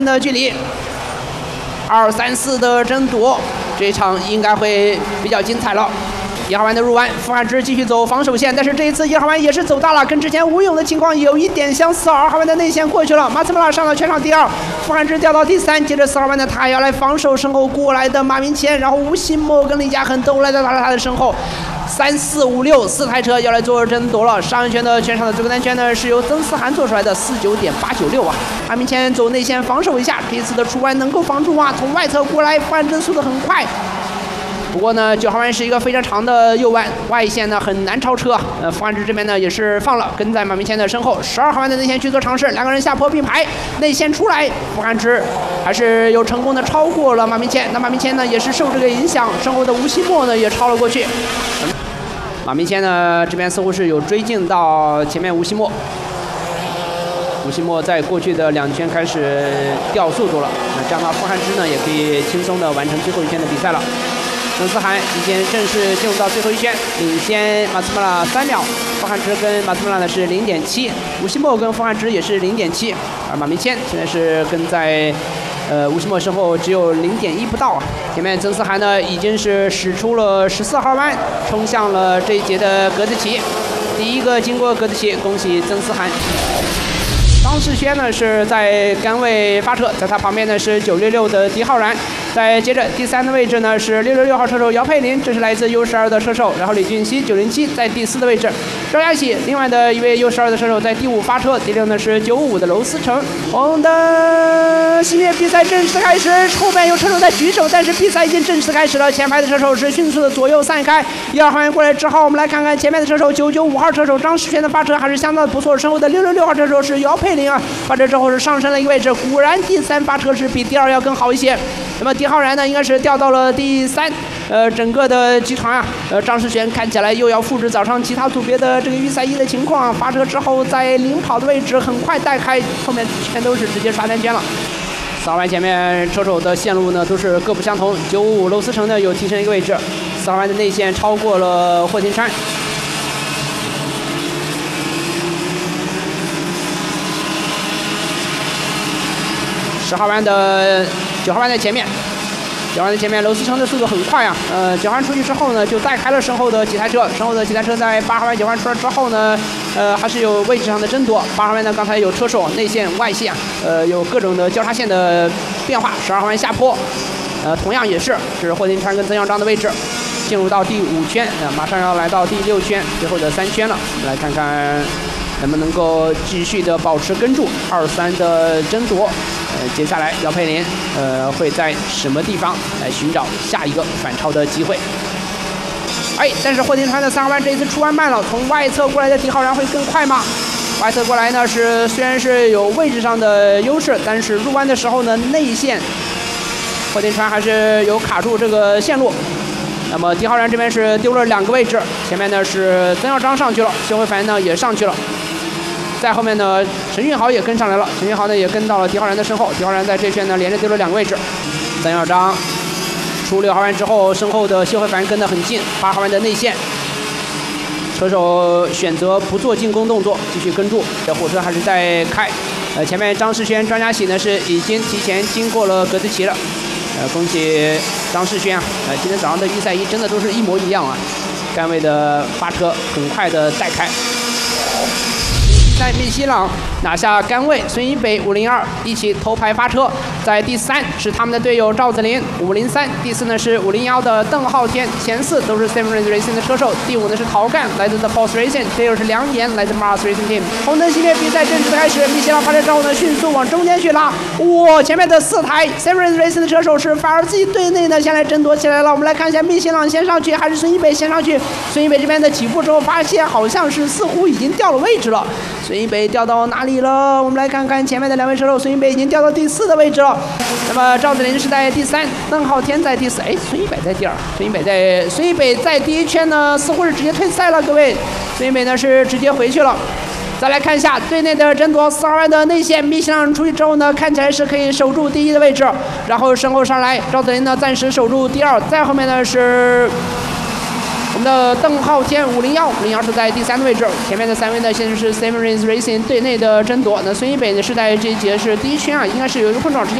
的距离，2、3、4的争夺，这一场应该会比较精彩了。1号弯的入弯，傅汉芝继续走防守线，但是这一次1号弯也是走大了，跟之前吴勇的情况有一点相似。2号弯的内线过去了，马斯穆拉上了全场第2，傅汉芝掉到第3，接着4号弯的他要来防守身后过来的马明谦，然后吴兴墨跟李嘉恒都来到他的身后。3、4、5、6，四台车要来做争夺了。上一圈的全场的最后单圈呢，是由曾思涵做出来的49.896啊。马明谦走内线防守一下，这一次的出弯能够防住啊。从外侧过来，傅汉芝速度很快。不过呢，9号弯是一个非常长的右弯，外线呢很难超车。傅汉芝这边呢也是放了，跟在马明谦的身后。12号弯的内线去做尝试，两个人下坡并排，内线出来，傅汉芝还是有成功的超过了马明谦。那马明谦呢也是受这个影响，身后的吴锡墨呢也超了过去。马明谦呢这边似乎是有追进到前面吴锡墨。吴锡墨在过去的2圈开始掉速度了，那这样的话，傅汉芝呢也可以轻松的完成最后一圈的比赛了。曾思涵已经正式进入到最后一圈，领先马斯穆拉3秒。傅汉芝跟马斯穆拉呢是0.7，吴锡墨跟傅汉芝也是0.7，而马明谦现在是跟在吴锡墨身后只有0.1不到啊。前面曾思涵呢已经是使出了14号弯，冲向了这一节的格子旗，第一个经过格子旗，恭喜曾思涵。张世轩呢是在杆位发车，在他旁边呢是966的狄浩然，再接着第3的位置呢是666号车手姚佩林，这是来自 U12 的车手，然后李俊熙907在第4的位置，赵佳喜另外的一位 U12 的车手在第5发车，第6呢是955的娄思成。红灯熄灭，比赛正式开始，后边有车手在举手，但是比赛已经正式开始了，前排的车手是迅速的左右散开。1号弯过来之后，我们来看看前面的车手995号车手张世轩的发车还是相当不错，身后的666号车手是姚佩林啊，发车之后是上升了一个位置，果然第3发车是比第2要更好一些。那么狄浩然呢应该是掉到了第3，整个的集团啊，张世轩看起来又要复制早上其他组别的这个预赛1的情况，发车之后在领跑的位置很快带开，后面全都是直接刷单圈了。4号弯前面车手的线路呢都是各不相同，955娄思成呢有提升一个位置，4号弯的内线超过了霍廷川。9号弯的前面，9号弯的前面，娄思成的速度很快啊。9号弯出去之后呢，就带开了身后的几台车，身后的几台车在8号弯、9号弯出来之后呢，还是有位置上的争夺。8号弯呢，刚才有车手内线、外线，有各种的交叉线的变化。12号弯下坡，同样也是霍廷川跟曾耀章的位置。进入到第5圈，马上要来到第6圈，最后的3圈了。我们来看看能不能够继续的保持跟住2、3的争夺。接下来姚佩林会在什么地方来寻找下一个反超的机会？但是霍廷川的3号弯这一次出弯慢了，从外侧过来的狄浩然会更快吗？外侧过来呢虽然是有位置上的优势，但是入弯的时候呢内线霍廷川还是有卡住这个线路。那么狄浩然这边是丢了2个位置，前面呢是曾耀章上去了，谢慧凡呢也上去了。在后面呢，陈俊豪也跟上来了，陈俊豪呢也跟到了狄浩然的身后，狄浩然在这圈呢连着丢了2个位置。曾耀章出6号弯之后，身后的谢慧凡跟得很近，8号弯的内线，车手选择不做进攻动作，继续跟住，这火车还是在开。前面张世轩、张佳喜呢是已经提前经过了格子旗了。恭喜张世轩啊！今天早上的预赛1真的都是一模一样啊，杆位的发车很快的带开。在密西朗拿下杆位，孙一北502一起头排发车，在第3是他们的队友赵子林503，第4呢是501的邓浩天，前4都是 Severance Racing 的车手，第5呢是陶干来自 The Force Racing， 第6是梁岩来自 Mars Racing Team。红灯熄灭，比赛正式开始，密西朗发车之后呢，迅速往中间去拉，前面的4台 Severance Racing 的车手是反而自己队内呢先来争夺起来了。我们来看一下密西朗先上去还是孙一北先上去？孙一北这边的起步之后发现好像是似乎已经掉了位置了。孙一北掉到哪里了？我们来看看前面的2位车手，孙一北已经掉到第4的位置了。那么赵子林是在第3，邓浩天在第4，孙一北在第2，孙一北在第1圈呢，似乎是直接退赛了，各位。孙一北呢是直接回去了。再来看一下队内的争夺，4号弯的内线，密西朗出去之后呢，看起来是可以守住第1的位置，然后身后上来，赵子林呢暂时守住第2，再后面呢是。我们的邓浩天501是在第3的位置，前面的3位呢现在是 Severins Racing 队内的争夺。那孙一北呢是在这一节是第1圈啊，应该是有一个碰撞直接